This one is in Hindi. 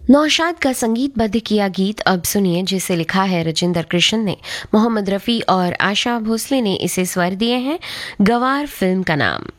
नौशाद का संगीतबद्ध किया गीत अब सुनिए, जिसे लिखा है राजेंद्र कृष्ण ने। मोहम्मद रफ़ी और आशा भोसले ने इसे स्वर दिए हैं। गवार फिल्म का नाम।